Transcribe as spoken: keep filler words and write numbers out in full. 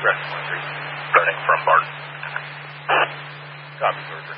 Express one three. Starting from Barton. Copy, George.